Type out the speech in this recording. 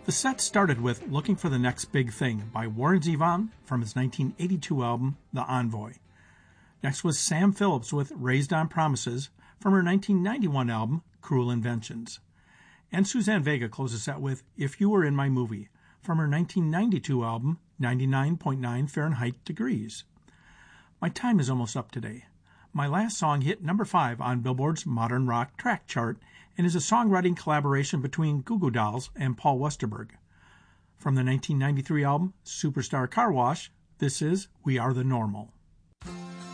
The set started with Looking for the Next Big Thing by Warren Zevon from his 1982 album, The Envoy. Next was Sam Phillips with Raised on Promises from her 1991 album, Cruel Inventions. And Suzanne Vega closed the set with If You Were in My Movie from her 1992 album, 99.9 Fahrenheit Degrees. My time is almost up today. My last song hit number 5 on Billboard's Modern Rock Track Chart and is a songwriting collaboration between Goo Goo Dolls and Paul Westerberg. From the 1993 album, Superstar Car Wash, this is We Are the Normal.